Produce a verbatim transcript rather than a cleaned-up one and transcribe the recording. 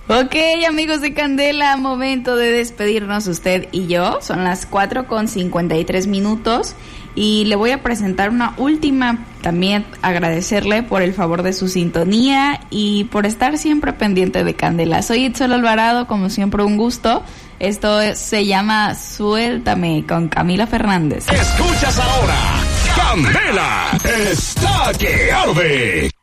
Ok, amigos de Candela, momento de despedirnos usted y yo. Son las cuatro con cincuenta y tres minutos y le voy a presentar una última. También agradecerle por el favor de su sintonía y por estar siempre pendiente de Candela. Soy Itzel Alvarado, como siempre un gusto. Esto es, se llama Suéltame con Camila Fernández. Escuchas ahora, Candela está que arde.